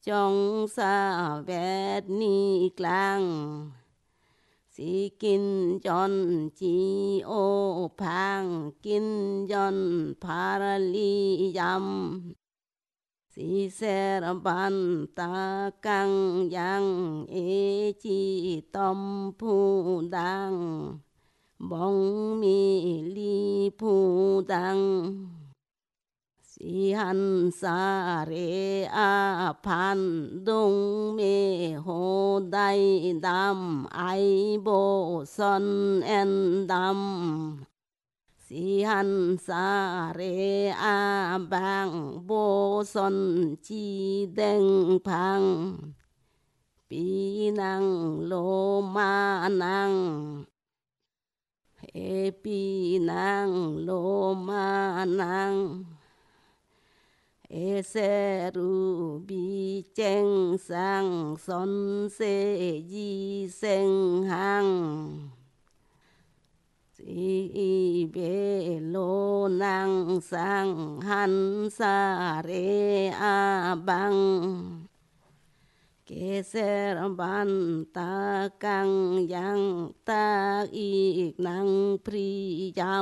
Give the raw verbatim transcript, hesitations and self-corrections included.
trong xa vẹt ni klang si kinh chọn chi ô phang kinh chọn parali yam si ser ban ta căng yang e chi tom phu đăng bóng mi li phu đăng si han sa re a phan dung me ho dai dam ai bo son en dam si han sa re a bang bo son chi đeng phang pi năng lô ma năng e pi năng lô ma năng e se ru bi cheng sang son se di seng hang si be lô năng sang han sa re a bang ke ser ban ta căng yang ta ik năng pri yam